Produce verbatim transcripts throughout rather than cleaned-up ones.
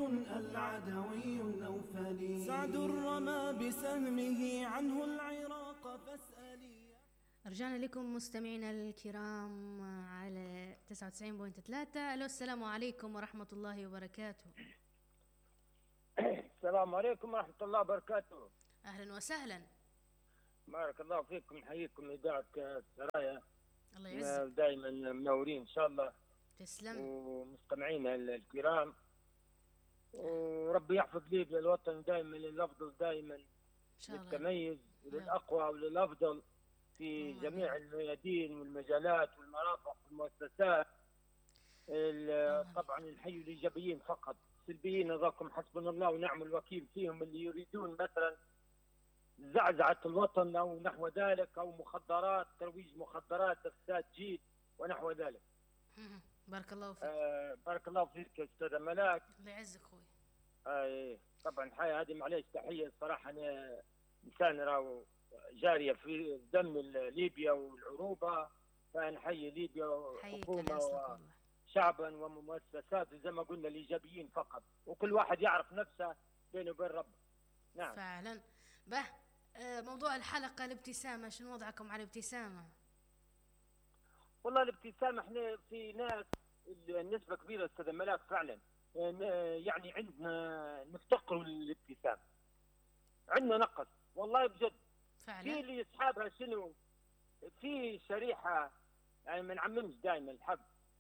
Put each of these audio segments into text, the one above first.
العدوي النوفلي، سعد رمى بسهمه عنه العراق فاسألي. رجعنا لكم مستمعينا الكرام على تسعة وتسعين فاصلة ثلاثة. الو السلام عليكم ورحمة الله وبركاته. السلام عليكم ورحمة الله وبركاته. أهلا وسهلا. بارك الله فيكم، نحييكم إذاعة السرايا. الله يعزك. دائما منورين إن شاء الله. تسلم. ومستمعينا الكرام، وربي يحفظ ليبيا الوطن دائما للأفضل، دائما للتميز وللأقوى وللأفضل في جميع الميادين والمجالات والمرافق والمؤسسات. طبعا الحي الإيجابيين فقط، سلبيين نظركم حسبنا الله ونعم الوكيل فيهم، اللي يريدون مثلا زعزعة الوطن أو نحو ذلك، أو مخدرات، ترويج مخدرات، إفساد جيل ونحو ذلك. بارك الله فيك. آه بارك الله فيك يا أستاذة ملاك. الله يعزك أخوي. آه طبعا الحياة هذه معليش تحية صراحة، أنا إنسان راهو جارية في دم ليبيا والعروبة، فنحيي ليبيا وحكومة وشعبا ومؤسسات زي ما قلنا الإيجابيين فقط، وكل واحد يعرف نفسه بينه وبين ربه. نعم فعلا. به موضوع الحلقة الابتسامة، شنو وضعكم على الابتسامة؟ والله الابتسامة احنا في ناس النسبة كبيرة أستاذ ملاك فعلا، يعني عندنا نفتقر للابتسامة، عندنا نقص والله بجد فعلا. في اللي يسحبها شنو، في شريحة يعني ما نعممش دائما الحب،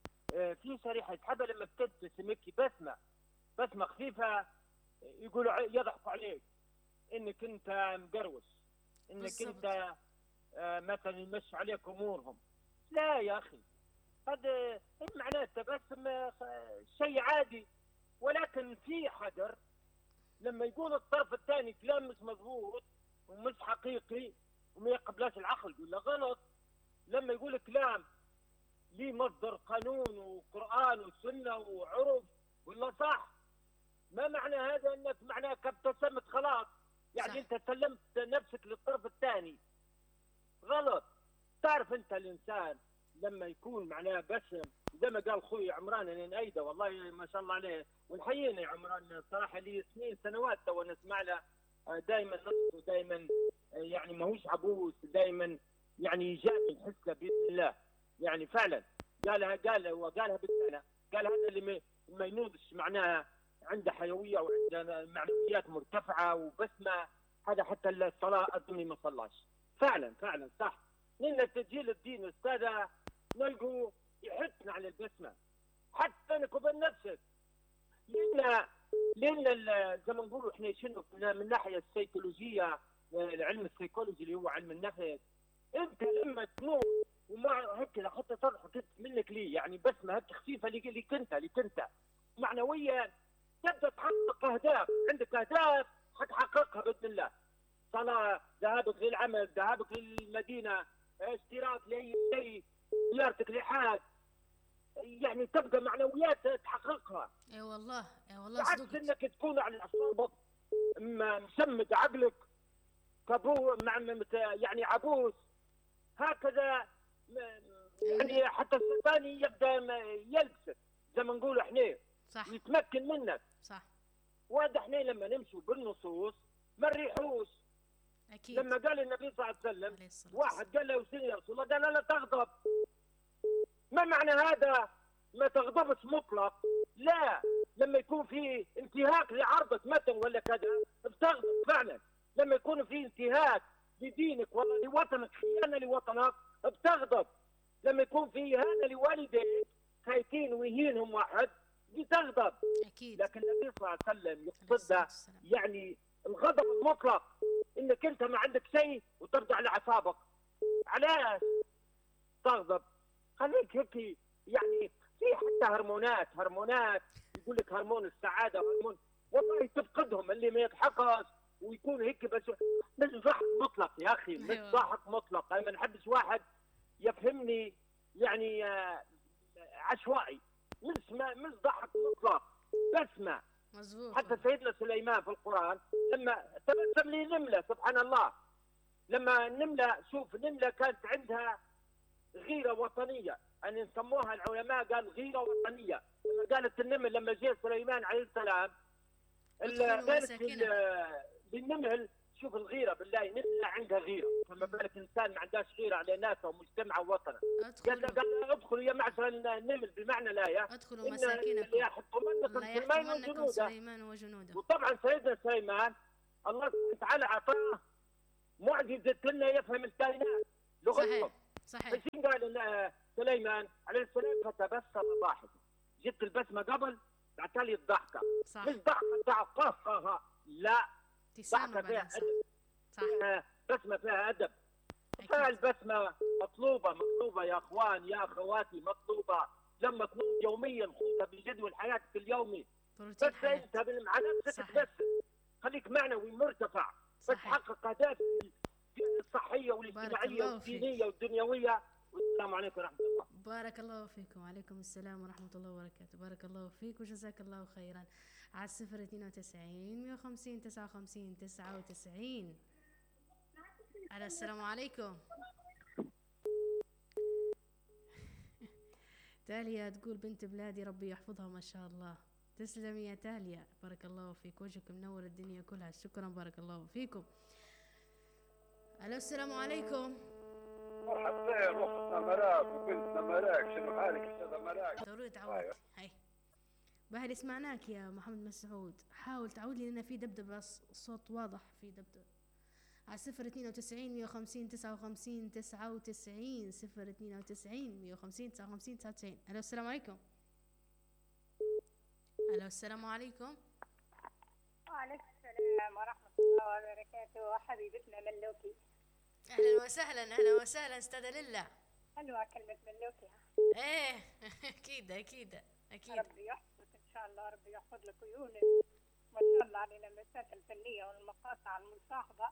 في شريحة يسحبها لما بتبتسم هيك بسمة بسمة خفيفة، يقولوا يضحكوا عليك انك انت مقروش، انك بالزبط. انت آه مثلا يمشوا عليك امورهم. لا يا اخي، هذا معناه تبسم شيء عادي، ولكن في حذر لما يقول الطرف الثاني كلام مش مضبوط ومش حقيقي وما يقبلاش العقل ولا غلط، لما يقول كلام ليه مصدر قانون وقرآن وسنة وعرف ولا صح، ما معنى هذا انك معناه ابتسمت خلاص يعني صح. انت سلمت نفسك للطرف الثاني، غلط. تعرف انت الانسان لما يكون معناه بسم، زي ما قال اخوي عمران اللي ايده والله ما شاء الله عليه، ونحيينا يا عمران صراحه لي سنين سنوات تو نسمع له دائما نص، ودائما يعني ماهوش عبوس، دائما يعني ايجابي نحسه باذن الله، يعني فعلا قالها قال وقالها بالسنه، قال هذا اللي ما ينوضش معناها عنده حيويه وعنده معنويات مرتفعه وبسمه، هذا حتى الصلاه اظني ما صلاش. فعلا فعلا صح. لان تسجيل الدين استاذه نلقوا يحثنا على البسمه حتى بينك وبين نفسك، لان لان زي ما نقولوا احنا شنو من الناحيه السيكولوجيه، العلم السيكولوجي اللي هو علم النفس، انت لما تموت وما هيك حتى تضحك منك ليه يعني بسمه هيك خفيفه ليك انت ليك انت معنويا، تبدا تحقق اهداف، عندك اهداف حتحققها باذن الله، صلاه، ذهابك للعمل، ذهابك للمدينه، اشتراك لاي شيء، زيارتك لحاد، يعني تبقى معنويات تحققها. اي والله اي والله صدقت انك تكون على اعصابك مسمد عقلك كبو مع يعني عبوس هكذا، يعني حتى الشيطاني يبدا يلبسك زي ما نقول احنا صح، يتمكن منك صح. وهذا احنا لما نمشوا بالنصوص ما نريحوش. اكيد. لما قال النبي صلى الله عليه وسلم واحد قال له يا رسول الله، قال لا تغضب، ما معنى هذا؟ ما تغضبش مطلق، لا، لما يكون في انتهاك لعرضك مثلا ولا كذا بتغضب فعلا، لما يكون في انتهاك لدينك ولا لوطنك، خيانه لوطنك بتغضب، لما يكون في اهانه لوالديك خايفين ويهينهم واحد بتغضب. اكيد. لكن النبي صلى الله عليه وسلم يقصد يعني الغضب المطلق، انك انت ما عندك شيء وترجع لاعصابك. علاش تغضب؟ خليك هيك يعني في حتى هرمونات هرمونات يقول لك هرمون السعاده، هرمون والله تفقدهم اللي ما يضحكش ويكون هيك، بس مش ضحك مطلق يا اخي، مش ضحك مطلق. انا ما نحبش واحد يفهمني يعني عشوائي، مش ما مش ضحك مطلق، بسمه. مظبوط. حتى سيدنا سليمان في القران لما تبسم لي نمله، سبحان الله، لما النمله، شوف النمله كانت عندها غيره وطنيه، ان يعني نسموها العلماء قال غيره وطنيه، لما قالت النمل لما جاء سليمان عليه السلام للنمل شوف الغيره بالله، نمله عندها غيره، فما بالك انسان ما عندهاش غيره على ناسه ومجتمع ووطنه. قال قال ادخلوا يا معشر النمل بمعنى الايه، ادخلوا مساكنكم لا يحطمنكم سليمان وجنوده. وطبعا سيدنا سليمان الله سبحانه وتعالى اعطاه معجزه لنا يفهم الكائنات لغتهم. صحيح ايش قال سليمان عليه السلام؟ فتبسم ضاحكا. جبت البسمه قبل بعد لي الضحكه، مش ضحكه ضحكه لا، ضحكه فيها ادب. صح، بسمه فيها ادب. فالبسمه مطلوبه مطلوبه يا اخوان يا اخواتي، مطلوبه لما تنوم يوميا خذها بجدول حياتك اليومي. بس انت مع نفسك بس خليك معنوي مرتفع، بس حقق اهدافك الصحيه والاجتماعيه والدينيه والدنيويه. والسلام عليكم ورحمه الله. بارك الله فيكم. وعليكم السلام ورحمه الله وبركاته. بارك الله فيك وجزاك الله خيرا. على صفر اثنين وتسعين مية وخمسين تسعة وخمسين تسعة وتسعين. على السلام عليكم. تاليا تقول بنت بلادي ربي يحفظها ما شاء الله. تسلمي يا تاليا، بارك الله فيك، وجهك منور الدنيا كلها. شكرا بارك الله فيكم. الو السلام عليكم. مرحبا اختنا مراك وبنتنا مراك، شنو حالك استاذه مراك؟ ضروري تعود. هاي باهي سمعناك يا محمد مسعود، حاول تعود لي لان في دبدبه الصوت واضح في دبدبه. على صفر اثنين وتسعين مية وخمسين تسعة وخمسين تسعة وتسعين صفر اثنين وتسعين مية وخمسين تسعة وخمسين تسعة وتسعين. الو السلام عليكم. الو السلام عليكم. وعليكم السلام ورحمه الله وبركاته. حبيبتنا ملوكي، اهلا وسهلا. اهلا وسهلا استاذه لله. حلوه كلمه ملوكي. ايه اكيد اكيد اكيد. ربي يحفظك ان شاء الله، ربي يحفظ لك عيونك. ما شاء الله علينا المسات الفنيه والمقاطع المصاحبه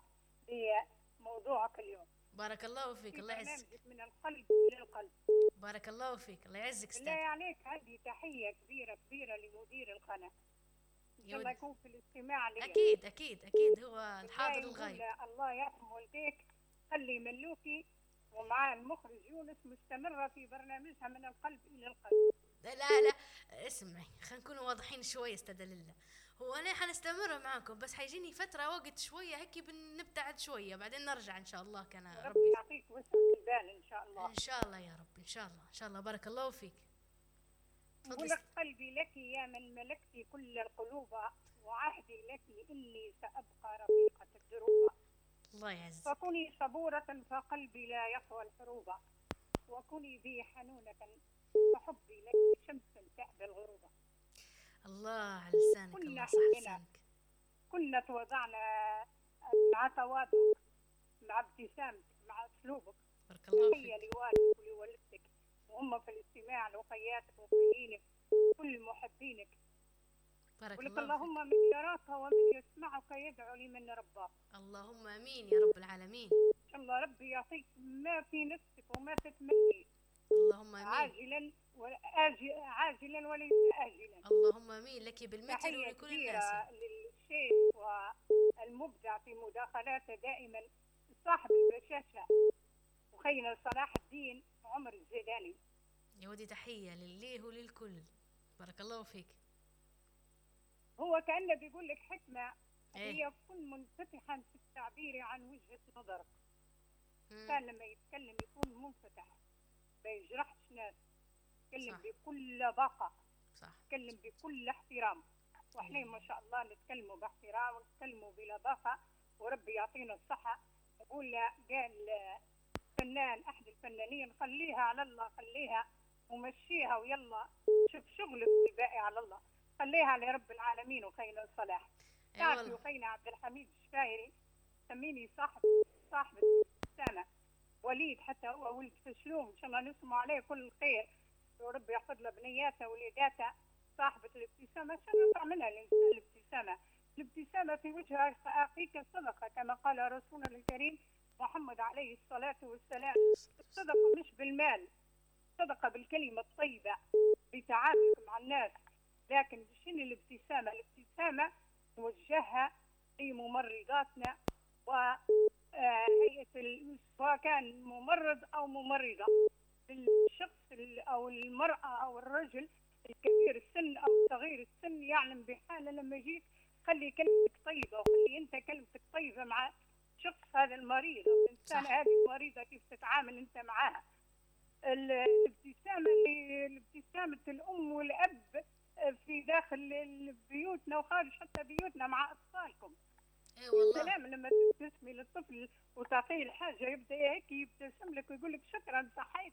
لموضوعك اليوم. بارك الله فيك، الله يعزك. من القلب الى القلب. بارك الله فيك، الله يعزك استاذ. بالله عليك عندي تحيه كبيره كبيره لمدير القناه، ان شاء الله يكون في الاستماع لي. اكيد اكيد اكيد، هو الحاضر الغايب. الله يرحم والديك، خلي ملوكي ومعاه المخرج يونس مستمره في برنامجها من القلب الى القلب. لا لا اسمعي، خلينا نكون واضحين شويه استاذ لله. هو انا حنستمر معاكم بس حيجيني فتره وقت شويه هيك بنبتعد شويه بعدين نرجع ان شاء الله. كان ربي, ربي يعطيك وسع البال ان شاء الله. ان شاء الله يا رب، ان شاء الله ان شاء الله. بارك الله فيك. ولك قلبي لك يا من ملكتي كل القلوب، وعهدي لك اني سابقى رفيقه الدروب. الله يعزك. فكوني صبورة فقلبي لا يقوى الحروب، وكوني بي حنونة فحبي لك شمس تأبى الغروب. الله على لسانك، الله صح لسانك. كنا توضعنا مع تواضعك، مع ابتسامتك، مع اسلوبك. بارك الله فيك. تحية لوالدك ولوالدتك وهم في الاستماع لأخياتك وأخوينك كل محبينك. بارك الله فيك. اللهم من يراك ومن يسمعك يدعو لمن رباك. اللهم امين يا رب العالمين. ان شاء الله ربي يعطيك ما في نفسك وما تتمني. اللهم امين. عاجلا وآجلا عاجلا وليس آجلا. اللهم امين لك بالمثل ولكل الناس. تحية للشيخ والمبدع في مداخلاته دائما صاحب البشاشة وخينا صلاح الدين عمر الزيداني. يا ودي تحية لليه وللكل. بارك الله فيك. هو كأنه بيقول لك حكمة إيه؟ هي كن منفتحا في التعبير عن وجهة نظرك. كان لما يتكلم يكون منفتح ما يجرحش ناس، يتكلم صح. بكل لباقة، صح. يتكلم بكل احترام، واحنا ما شاء الله نتكلموا باحترام ونتكلموا بلباقة، وربي يعطينا الصحة. يقول قال فنان أحد الفنانين خليها على الله، خليها ومشيها ويلا شوف شغلك والباقي على الله، خليها لرب العالمين وخينا الصلاح. تعرفي وخينا عبد الحميد الشفايري سميني صاحب صاحب الابتسامة، وليد حتى هو ولد فشلوم ان شاء الله نسمع عليه كل الخير وربي يحفظ له بنياته ووليداته. صاحبة الابتسامة شنو نطلع منها الانسان الابتسامة؟ الابتسامة في وجه اخيك صدقة كما قال رسولنا الكريم محمد عليه الصلاة والسلام. الصدقة مش بالمال، صدقة بالكلمة الطيبة بتعاملك مع الناس. لكن شنو الابتسامة؟ الابتسامة نوجهها لممرضاتنا وهيئة سواء كان ممرض أو ممرضة، الشخص أو المرأة أو الرجل الكبير السن أو صغير السن يعلم بحاله لما يجيك خلي كلمتك طيبه، وخلي انت كلمتك طيبه مع الشخص هذا المريض او الانسان هذه المريضه، كيف تتعامل انت معاها. الابتسامه اللي الابتسامه الام والاب في داخل بيوتنا وخارج حتى بيوتنا مع اطفالكم. اي والله. السلام لما تبتسمي للطفل وتعطيه الحاجه يبدا هيك يبتسم لك ويقول لك شكرا صحيت